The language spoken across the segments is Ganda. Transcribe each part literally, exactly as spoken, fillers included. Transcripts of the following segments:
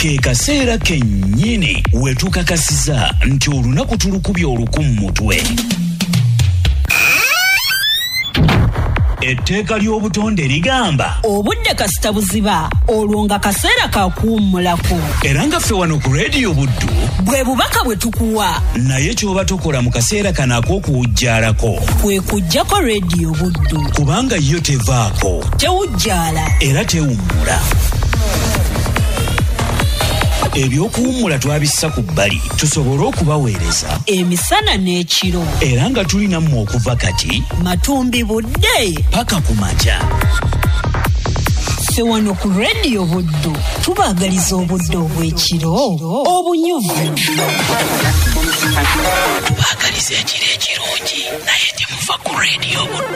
ke kaseera kennyini wetukakasiza nti olunaku tulukubye olukumu mutwe. Etteeka ly'obutonde ligamba obudde kasita buziba olwo nga kaseera kakuwummulako. Era nga ffe wano ku Radio Buddu bwe bubaka bwe tukuwa naye ky'oba tokola mu kaseera kano ak'okuwujjaalako kwe kuggyako Radio Buddu kubanga yo tevaako, tewujjaala era tewummula. Ebyokuwummula twabissa ku bbali tusobole okubaweereza emisana n'ekiro, era nga tulina mmwe okuva kati matumbi budde paka ku makya. Ffe wano ku Radio Buddu tubaagaliza obudde obw'ekiro obunyuvu. Tubaagaliza ekiro ekirungi naye temuva ku Radio Buddu.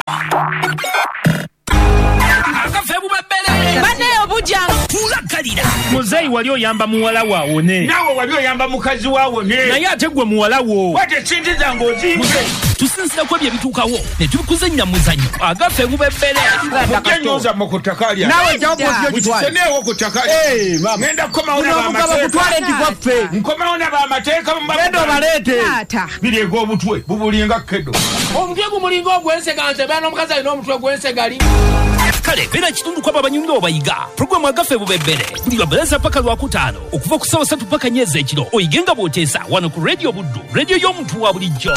Bane obuja tulakalira muzeyi wali oyamba muwala waawone, nawe wali oyamba mukazi waawone, naye ate gwe muwala wo wate sente zange ozimbe. tusinzirako ebyo ebituukawo ne tubikuzannya muzannyo agaffe bubebbere mukenyoza mu ku ttaka lya nawe jawuko kitwale neewo ku ttaka lya ngenda kukomawo n'abamateeka nkomawo n'abamateeka mu genda obaleete bireega obutwe bubulinga kkedo. omutwe gumulinga ogw'ensega nze beera n'omukazi alina omutwe gw'ensegali. kale beera kitundu kwabo abanyumya obayiga puroguramu agaffe bubebbere buli lwabaleza paka lwakutaano okuva ku ssaawa ssatu paka nnyezi ekiro oyigenga bw'oteesa wano ku Radio Buddu, radio y'omuntu wa bulijjo.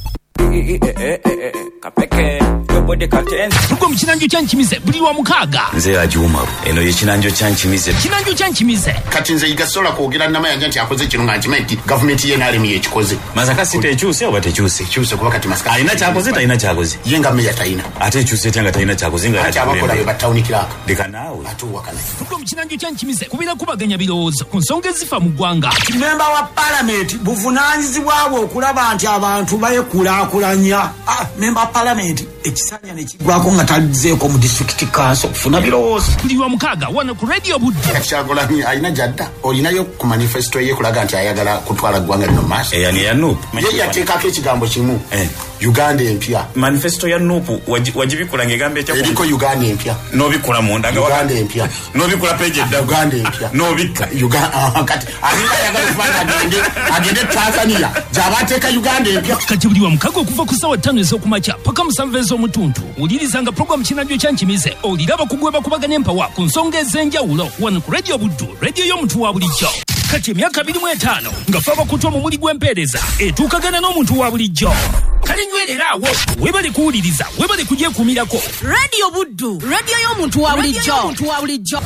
Tuko mchinanjo cha Nchimize buli wa mukaaga nze ajumaru eno ye kinanjo cha Nchimize kinanjo cha Nchimize kati nze igasola kwogera nama yanje nti akoze kino nga nchimenti government ye nali miye kikoze mazaka site ekyuse oba tekyuse kyuse kuba kati masaka alina kyakoze talina kyakoze yenga meya taina ate kyuse tanga talina kyakoze nga ati abakola be batawuni kiraka deka nawe atuwa kana tuko mchinanjo cha Nchimize kubira kubaganya birowoozo ku nsonga ezifa mu ggwanga. memba wa parliament buvunaanyizibwabwe okulaba nti abantu bayekulaakulanya. ah memba wa parliament ekisanya ne kigwako nga talizeeko mu district council kufuna birowoozo. buli lwa mukaaga wano ku Radio Buddu. kati Kyagulanyi alina jadda olinayo ku manifesto ye kulaga nti ayagala kutwala ggwanga lino maaso. eyani ya nupu ye yateekako ekigambo kimu eh. Uganda empya. manifesto ya nupu wajibikula ngegambe ekya eriko Uganda empya nobikula munda nga Uganda empya nobikula page edda Uganda empya nobika Uganda kati alina yagala kufanya agende agende Tanzania jabateeka Uganda empya. kati buli wa mukaaga okuva ku ssaawa ttaano ez'okumakya paka musanvu ez'omutuntu ulirizanga puroguramu kinanjo kya Nchimize oliraba kugwe bakubagana empawa ku nsonga ez'enjawulo wano ku Radio Buddu, radio y'omuntu wa bulijjo. kati emyaka abiri mu etaano nga faba kutwa mu muli gw'empeereza etuukagana n'omuntu wa bulijjo. kale nywereraawo webale kuwuliriza webale kugyekuumirako. Radio Buddu, radio y'omuntu wa bulijjo.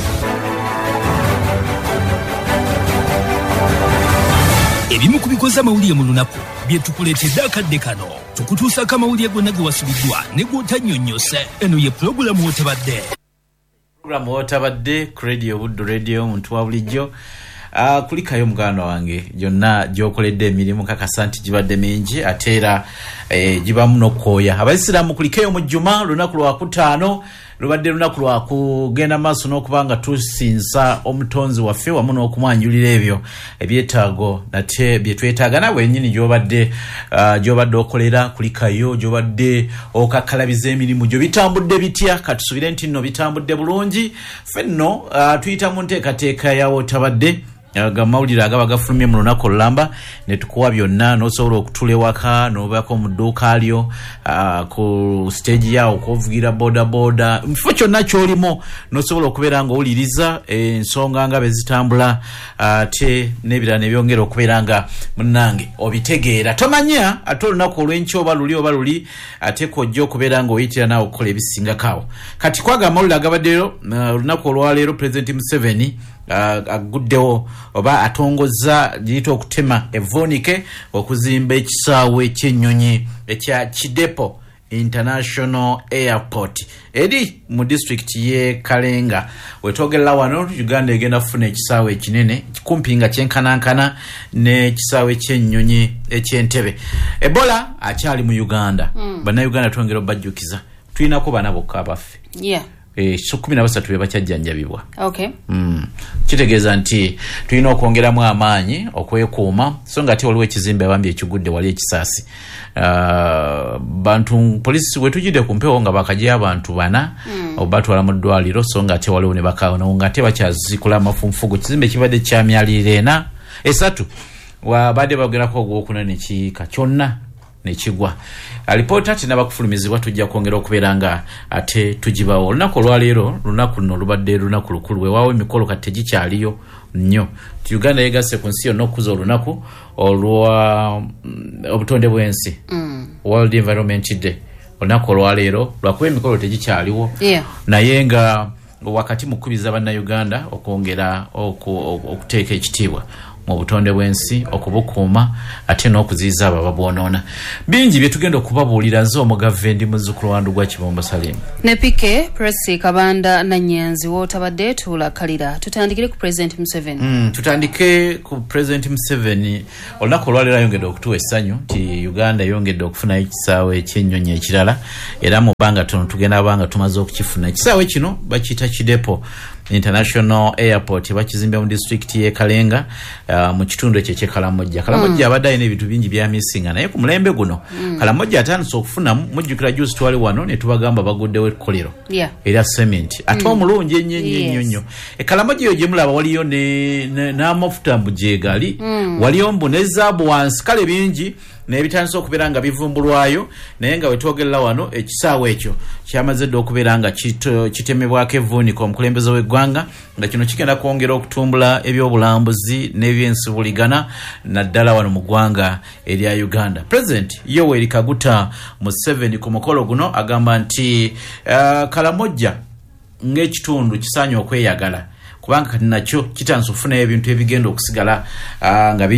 ebimu ku bikoze amawulire mu lunaku bye tukuleetedde akadde kano tukutuusako amawulire gonna ge wasubiddwa ne gw'otannyonnyose. eno ye pulogulamu w'otabadde pulogulamu w'otabadde ku Radio Buddu, radio omuntu wa bulijjo. Uh, kulikayo muganda wange gyonna gyokoledde emirimu kakasa nti gibadde mingi ate era eh, gibamu n'okwoya. Abaisiraamu kulikayo mu jjuma lunaku lwa kutaano lubadde lunaku lwa kugenda maaso n'okubanga tusinza omutonzi waffe wamu n'okumwanjulira ebyo ebyetaago nate bye twetaaga nawe nnyini gy'obadde uh, gy'obadde okolera kulikayo gy'obadde okakkalabiza emirimu gyo bitambudde bitya. Katusubire nti nno bitambudde bulungi. Ffenno uh, tuyita mu nteekateeka ya w'otabadde aga mawulire agaba gafulumye mu lunaku olulamba ne tukuwa byonna n'osobola okutula ewaka n'obeeko mu dduuka lyo uh, ku stage yawo okuvugira boda boda mu kifo kyonna ky'olimu n'osobola okubeera ng'owuliriza ensonga nga bezitambula ate uh, n'ebirala ne byongera okubeera nga munnange obitegeera. Tomanya ate olunaku olw'enkya oba luli oba luli ate kojja okubeera ng'oyitira naawe okukola ebisingakaawo. Kati kwaga amawulire agabaddeyo olunaku uh, olwaleero President Museveni Uh, aguddewo oba atongoza giyita okutema evvoonike okuzimba ekisaawe ky'ennyonyi ekya Kidepo International Airport eri mu district ye Kalenga. Wetwogerera wano Uganda egenda kufuna ekisaawe ekinene kumpi nga kyenkanankana n'ekisaawe ky'ennyonyi eky'Entebbe. Ebola akyali mu Uganda. mm. Bannayuganda twongera obajjukiza tulinako bana bokka abaffe. yeah. eh so kumi na basatu be bakyajjanjabibwa. Okay. Mm. Kitegeeza nti tulina okwongeramu amaanyi okwekuuma so nga ate waliwo ekizimbe abambye ekigudde wali ekisasi. Uh, bantu polisi wetujide ku mpewo nga bakajja abantu bana mm. obatwala mu ddwaliro so nga ate waliwo ne bakaona nga ate bakyazikula amafunfugo kizimbe kibadde kyamyalirena esatu wa bade bagerako ogwokuna ne kika kyonna ne kigwa. Alipota tina bakufulumizibwa tujja kwongera okubeeranga ate tujibawo olunaku olwaleero lunaku nno lubadde lunaku lukulu weewaawo emikolo kati gikyaliyo nnyo. Uganda yegasse ku nsi yonna okuza olunaku olwa mm, obutonde bw'ensi mm. World Environment Day olunaku olwaleero lwakuba emikolo tegikyaliwo yeah. naye nga wakati mukubiza bannayuganda okwongera okuteeka ekitiibwa mu butonde bw'ensi okubukuuma ate n'okuziyiza abo ababwonoona. Bingi bye tugenda okubabuulira nze omugavvendi muzzukulu wandu gwa Kibombo Salim ne Pike Presi Kabanda na Nyanzi wootabadde tulakalira. Tutandikire ku President Museveni. Mm, tutandike ku President Museveni. Olunaku olwaleero ayongedde okutuwa essanyu nti Uganda yongedde okufuna ekisaawe ekyennyonyi ekirala era mu bbanga tono tugenda banga tumaze okukifuna. Ekisaawe kino bakiyita Kidepo International Airport bakizimbe mu district ye Kalenga uh, mu kitundu ekye kye Kalamojja. Kalamojja mm. abadde alina ebintu bingi bya misinga naye ku mulembe guno mm. Kalamojja atandise okufuna mujjukira juice twali wano ne tubagamba baguddewo ekkolero yeah. era cement ate mm. omulungi ennyo ennyo nnyo. E Kalamojja eyo gye mulaba waliyo n'amafuta mbu gyegali mm. waliyo mbu ne zaabu wansi kale bingi nebitandise okubeera nga bivumbulwayo naye nga wetwogerera wano ekisaawe ekyo kyamaze dde okubeera nga kitemebwako evvuunika omukulembeze w'eggwanga nga kino kigenda kwongera okutumbula ebyobulambuzi n'ebyensibuligana naddala wano mu ggwanga erya Uganda. President Yoweri Kaguta Museveni ku mukolo guno agamba nti uh, Kalamojja ng'ekitundu kisaanye okweyagala kubanga kati nakyo kitanze okufuna ebintu ebigenda okusigala uh, nga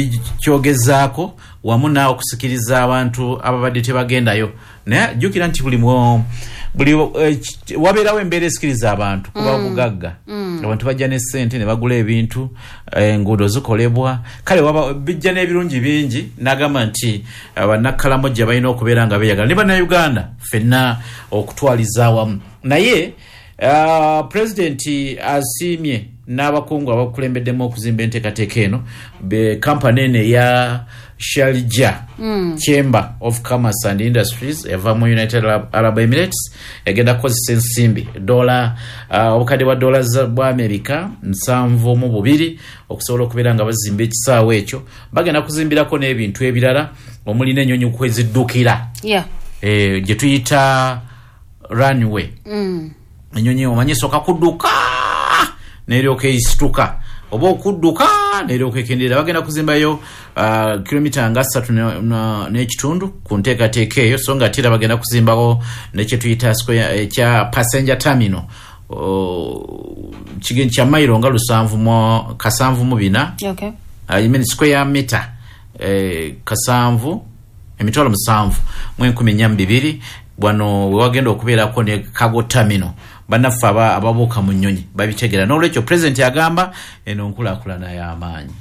bikyogezaako wamu naawe okusikiriza abantu ababadde tebagendayo naye jjukira nti buli buli uh, wabeerawo embeera esikiriza abantu kuba mm. bugagga mm. abantu bajja ne ssente ne bagula ebintu enguudo uh, zikolebwa kale waba bijja n'ebirungi bingi n'agamba nti bannakalamojja uh, balina okubeera nga beeyagala ne bannayuganda ffenna okutwaliza awamu naye Uh, President asiimye n'abakungu abakulembeddemu okuzimba enteekateeka eno be kampani ene ya Sharjah mm. Chamber of Commerce and Industries eva mu United Arab Emirates egenda kukozesa ensimbi dola uh, obukadde bwa dola bwa Amerika nsanvu mu bubiri okusobola okubeera nga bazimba ekisaawe ekyo bagenda kuzimbirako n'ebintu ebirala omuli n'ennyonyi kweziddukira yeah. eh, gye tuyita runway mm. Enyonyi omanyi soka kudduka neryoka isituka oba okudduka neryoka ekendera bagenda kuzimbayo uh, kilomita nga ssatu n'ekitundu ku nteekateeka eyo so nga ate bagenda kuzimbawo nekye tuyita ekya passenger terminal uh, kigenyi kya mayiro nga lusanvu mu kasanvu mu bina okay. uh, you mean square meter eh, kasanvu emitwalo musanvu mu enkumi nnya mu bibiri bwano wewagenda okubeerako ne cargo terminal bannaffe ababuuka mu nnyonyi babitegera n'olwekyo President agamba eno nkulaakulana y'amaanyi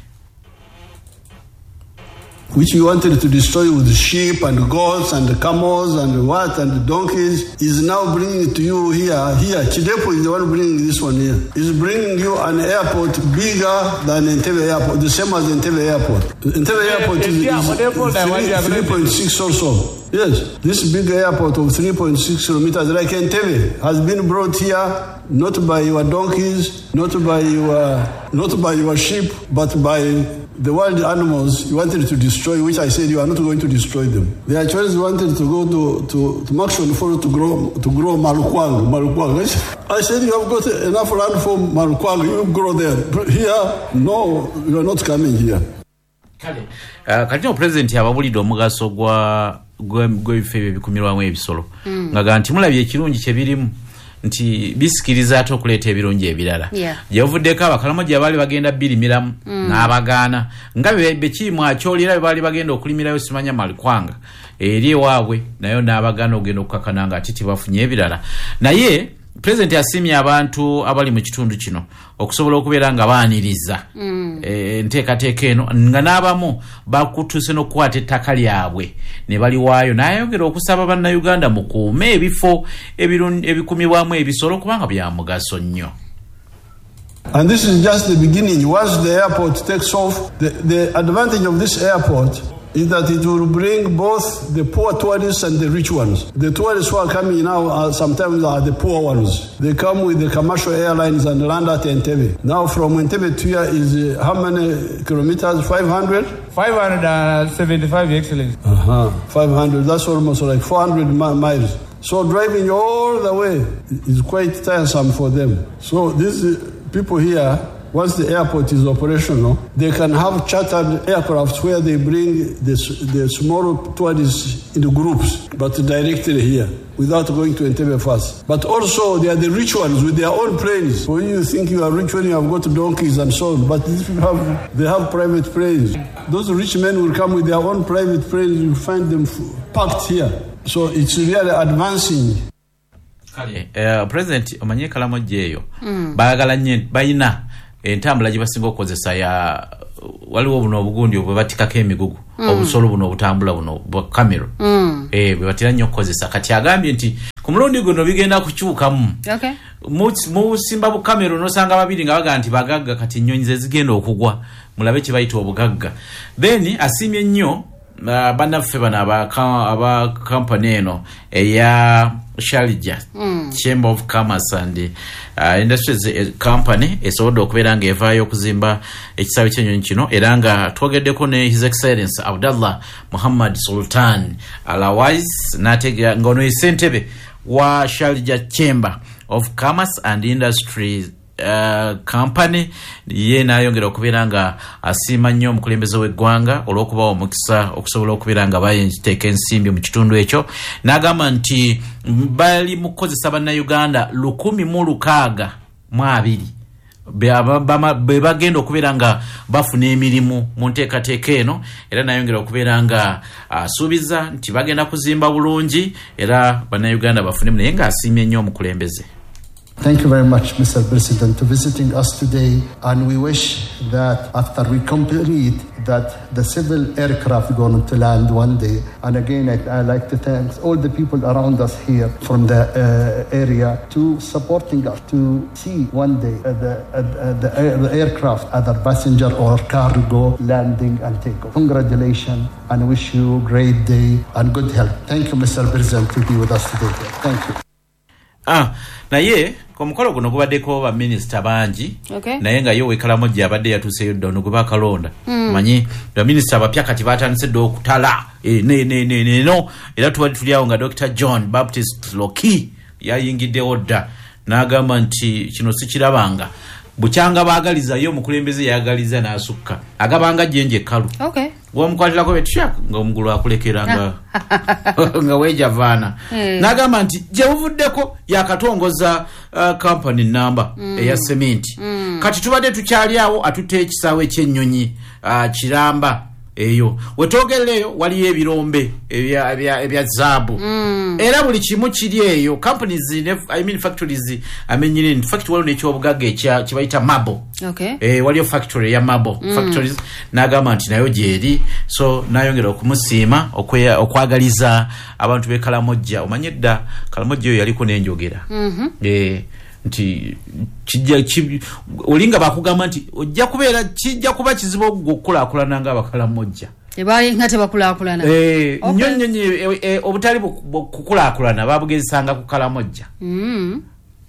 which you wanted to destroy with sheep and goats and camels and what and donkeys is now bringing it to you here. Here, Chidepo is the one bringing this one here. Is bringing you an airport bigger than Entebbe Airport, the same as Entebbe Airport. Entebbe Airport is, is three point six or so. Yes, this big airport of three point six kilometers like Entebbe has been brought here not by your donkeys, not by your not by your sheep, but by the wild animals you wanted to destroy, which I said you are not going to destroy them. The actually wanted to go to to, to Maxwell Forest to grow to grow marukwang, marukwang. I said you have got enough land for marukwang, you grow there. Here, no, you are not coming here. Kale, uh, kati no president yababulidde omugaso gwa gw'ebifo ebyo bikumirwamu ebisolo mm. nga nti mulabye ekirungi kye birimu nti bisikiriza ate okuleeta ebirungi ebirala yeah. Gyevuddeko abakalamoja abaali bagenda birimiramu mm. n'abagaana nga bekiimu akyolira be baali bagenda okulimirayo simanya malikwanga eri ewaabwe nayo n'abagaana ogenda okukakana nga ati tibafunye ebirala naye President asiimye abantu abali mu kitundu kino okusobola okubeera nga baaniriza mm. e, nteekateeka eno nga n'abamu bakutuuse n'okukwata ettaka lyabwe ne baliwaayo n'ayongera okusaba bannayuganda mukuume ebifo ebikumibwamu ebisolo kubanga bya mugaso nnyo. And this is just the beginning. Once the airport takes off, the, the advantage of this airport is that it will bring both the poor tourists and the rich ones. The tourists who are coming now are sometimes are the poor ones. They come with the commercial airlines and land at Entebbe. Now from Entebbe to here is uh, how many kilometers? five hundred? five hundred seventy-five, Excellency. Uh-huh. five hundred. That's almost like four hundred mi- miles. So driving all the way is quite tiresome for them. So these uh, people here, once the airport is operational, they can have chartered aircrafts where they bring the, the small tourists into groups, but directly here, without going to Entebbe first. But also, they are the rich ones with their own planes. For you, you think you are rich when you have got donkeys and so on, but these people have, they have private planes. Those rich men will come with their own private planes, you find them parked here. So it's really advancing. Uh, President omanye Kalamoja eyo mm. baagala nnyo bayina entambula gye basinga okukozesa ya waliwo buno obugundi obwe batikako emigugu mm. obusolo buno obutambula buno bwa kamero mm. eh bwe batira nnyo okukozesa kati agambye nti ku mulundi guno bigenda kukyukamu. Okay. mu simba bu kamero nosanga babiri nga baga nti bagagga kati nnyonyi ze zigenda okugwa mulabe kye bayita obugagga. Then asimye nnyo Uh, bannaffe bano aba company eno eya Shalija mm. Chamber of Commerce and uh, Industries uh, Company esobodde okubeera nga evaayo okuzimba ekisaawe ky'ennyonyi kino era nga twogeddeko ne His Excellency Abdallah Muhammad Sultan Alawais n'ategera ng'ono ye ssentebe wa Shalija Chamber of Commerce and Industries Uh, company ye nayongera okubeera nga asiima nnyo omukulembeze w'eggwanga olw'okubawa omukisa okusobola okubeera nga bayiteeka ensimbi mu kitundu ekyo n'agamba nti bali mu kukozesa bannayuganda lukumi mu lukaaga mu abiri be bagenda okubeera nga bafuna emirimu mu nteekateeka eno era nayongera okubeera nga asuubiza uh, nti bagenda kuzimba bulungi era bannayuganda bafunemu naye ng'asiimye nnyo omukulembeze. Thank you very much, Mister President, for visiting us today, and we wish that after we complete that the civil aircraft going to land one day. And again, I, I like to thank all the people around us here from the uh, area to supporting us to see one day uh, the, uh, the, uh, the aircraft, either passenger or cargo, landing and takeoff. Congratulations, and wish you a great day and good health. Thank you, Mister President, to be with us today. Thank you. Ah, naye komukolo guno gubaddeko ba minister bangi okay. naye nga yo Kalamoja abadde yatuuseyo dda ono gwe bakalonda mm. manyi ba minister abapya kati batandise dda okutala e, ne, ne, ne, ne, no era tubadde tuli awo nga Doctor John Baptist Loki yayingiddewo dda n'agamba nti kino sikirabanga bukyanga baagalizayo omukulembeze yagaliza n'asukka agabanga jjenje kalu okay. wamukwatirako betya nga omugulu akulekera nga nga wejavaana hey. N'agamba nti gye buvuddeko yakatongoza uh, company number mm. eya cement mm. kati tubadde tukyali awo atutte ekisaawe ky'ennyonyi uh, kiramba eyo wetwogereyo waliyo ebirombe ebya ebya ebya zaabu mm. era buli kimu kiri eyo companies I mean factories amenyine factory waliwo n'ekyobugagga ekya kibayita Mabo okay. eh waliyo factory ya Mabo mm. factories n'agamba nti nayo gyeri so nayongera okumusiima okwagaliza abantu be Kalamoja omanye dda Kalamoja yo yaliko n'enjogera mm-hmm. eh nti kijja olinga bakugamba nti ojja kubeera kijja kuba kizibu okukulakulana nga Bakalamoja ebali nga tebakulakulana eh nnyonyi obutali kukulakulana babugezesanga ku Kalamoja. mm.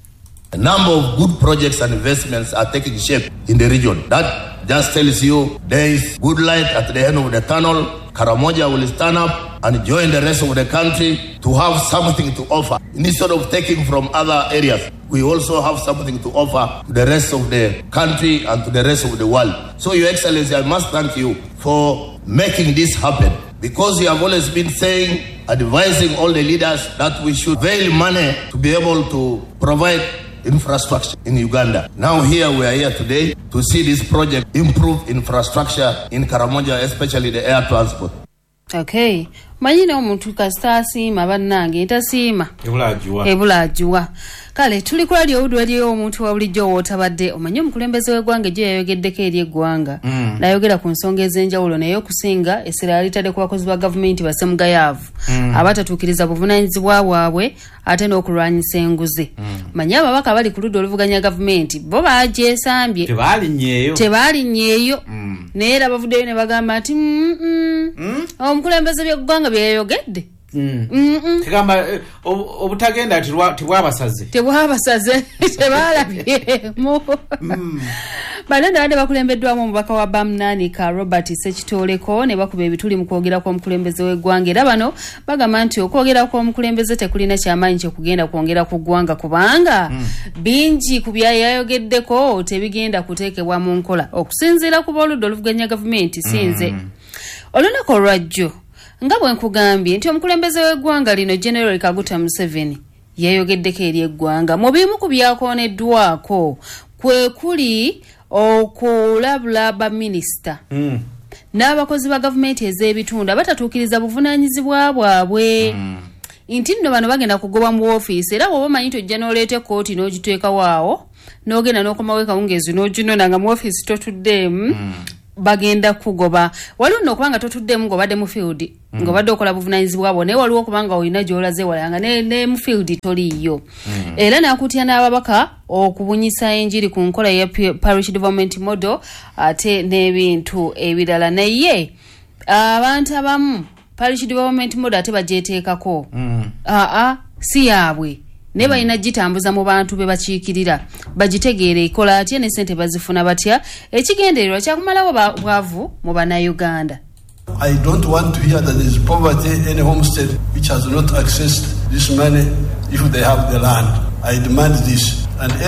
A number of good projects and investments are taking shape in the region. That just tells you there is good light at the end of the tunnel. Karamoja will stand up and join the rest of the country to have something to offer. Instead of taking from other areas, we also have something to offer to the rest of the country and to the rest of the world. So, Your Excellency, I must thank you for making this happen, because you have always been saying, advising all the leaders that we should avail money to be able to provide infrastructure in Uganda. Now here we are here today to see this project improve infrastructure in Karamoja, especially the air transport. Okay. Manyina omuntu kasita asiima bannange entasiima ebulajuwa ebulajuwa kale tuli ku radio Wood Radio omuntu wa bulijjo wootabadde omanyi omukulembeze w'eggwanga gye yayogeddeko eri eggwanga Mm. nayogera ku nsonga ez'enjawulo naye okusinga essira yalitadde ku bakozi ba gavumenti basemugayaavu Mm. abatatuukiriza buvunaanyizibwa bwabwe ate n'okulwanyisa enguzi manyi ababaka bali ku ludda oluvuganya gavumenti bo baagyesambye tebaalinyeeyo tebaalinyeeyo naye era bavuddeyo ne bagamba nti "Mm, mm, omukulembeze by'eggwanga byeyayogedde tegamba eh, ob- obutagenda tilwa- tibwabasaze tebwabasaze tebalabyemu banene badde bakulembeddwamu omubaka wa bamnanika Robert Sekitoleko ne bakuba ebituli mu kwogera kw'omukulembeze w'eggwanga era bano bagamba nti okwogera kw'omukulembeze tekulina kyamaanyi kyokugenda kwongera ku ggwanga kubanga bingi ku byayayogeddeko tebigenda kuteekebwa mu nkola okusinziira ku b'oludda oluvuganya gavumenti sinze olunaku olwajjo nga bwe nkugambye nti omukulembeze w'eggwanga lino General Kaguta Museveni yayogeddeko eri eggwanga mu bimu ku byakooneddwako kwe kuli okulabula baminisita Mm. n'abakozi ba gavumenti ez'ebitundu abatatuukiriza buvunaanyizibwa bwabwe nti nno bano bagenda kugoba mu woofiisi era bw'oba omanyi tojja n'oleeta ekkooti n'ogiteekawo awo n'ogenda n'okomawo ekawungeezi n'oginona nga mu woofiisi totuddeemu bagenda kugoba waliwo nno okubanga totuddeemu ng'obadde mu field ng'obadde okola buvunaanyizibwa bwo naye waliwo okubanga olina gy'olaze walanga ne, ne mu field toliiyo era n'akutya n'ababaka okubunyisa enjiri ku nkola ya P- parish development model ate n'ebintu ebirala naye abantu abamu parish development model ate bagyeteekako aa si yaabwe naye balina gitambuza mu bantu be bakiikirira bagitegeera ekola atya ne ssente bazifuna batya ekigendererwa kyakumalawo ba- bwavu mu bannayuganda. I don't want to hear that there is poverty in a homestead which has not accessed this money if they have the land. I demand this. And